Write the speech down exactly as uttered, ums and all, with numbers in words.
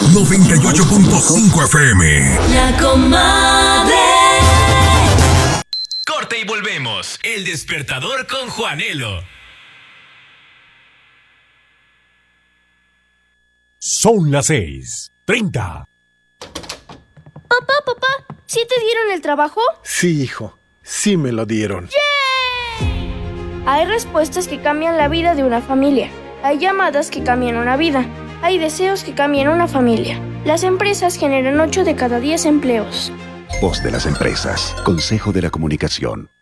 noventa y ocho punto cinco F M. La Comadre. Corte y volvemos. El despertador con Juanelo. Son las seis treinta. Papá, papá, ¿sí te dieron el trabajo? Sí, hijo, sí me lo dieron. ¡Yay! Hay respuestas que cambian la vida de una familia. Hay llamadas que cambian una vida. Hay deseos que cambian una familia. Las empresas generan ocho de cada diez empleos. Voz de las empresas. Consejo de la Comunicación.